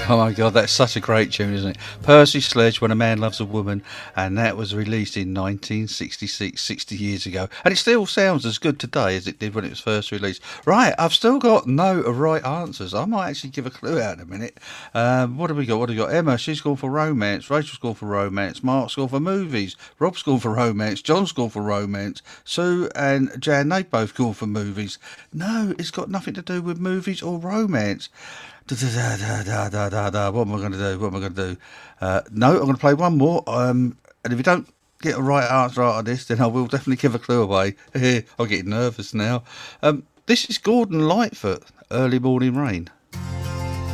Oh my God, that's such a great tune, isn't it? Percy Sledge, When a Man Loves a Woman, and that was released in 1966, 60 years ago. And it still sounds as good today as it did when it was first released. Right, I've still got no right answers. I might actually give a clue out in a minute. What have we got? What have we got? Emma, she's gone for romance. Rachel's gone for romance. Mark's gone for movies. Rob's gone for romance. John's gone for romance. Sue and Jan, they both gone for movies. No, it's got nothing to do with movies or romance. What am I going to do? What am I going to do? No, I'm going to play one more. And if you don't get a right answer out of this, then I will definitely give a clue away. I'm getting nervous now. This is Gordon Lightfoot, Early Morning Rain.